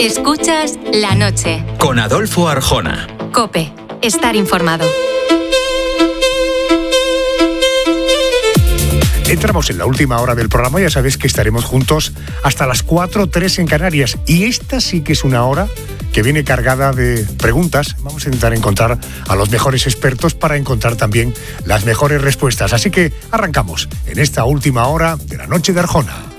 Escuchas La Noche. Con Adolfo Arjona. COPE. Estar informado. Entramos en la última hora del programa, ya sabéis que estaremos juntos hasta las 4:03 en Canarias. Y esta sí que es una hora que viene cargada de preguntas. Vamos a intentar encontrar a los mejores expertos para encontrar también las mejores respuestas. Así que arrancamos en esta última hora de La Noche de Arjona.